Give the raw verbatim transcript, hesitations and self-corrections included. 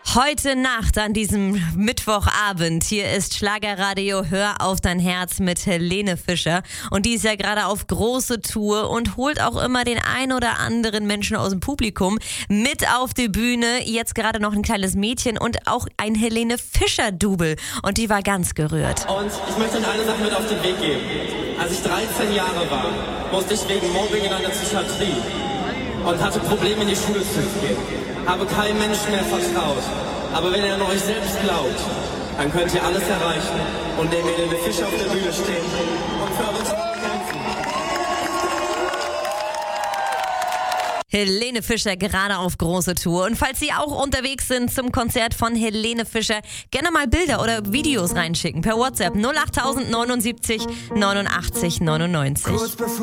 Heute Nacht an diesem Mittwochabend, hier ist Schlagerradio Hör auf dein Herz mit Helene Fischer und die ist ja gerade auf große Tour und holt auch immer den ein oder anderen Menschen aus dem Publikum mit auf die Bühne. Jetzt gerade noch ein kleines Mädchen und auch ein Helene Fischer-Double und die war ganz gerührt. Und ich möchte euch eine Sache mit auf den Weg geben. Als ich dreizehn Jahre war, musste ich wegen Mobbing in einer Psychiatrie und hatte Probleme in die Schule zu gehen. Habe keinem Menschen mehr vertraut. Aber wenn ihr an euch selbst glaubt, dann könnt ihr alles erreichen und neben Helene Fischer auf der Bühne stehen und für eure Träume kämpfen. Helene Fischer gerade auf große Tour. Und falls Sie auch unterwegs sind zum Konzert von Helene Fischer, gerne mal Bilder oder Videos reinschicken per WhatsApp null acht neunundsiebzig neunundachtzig neunundneunzig.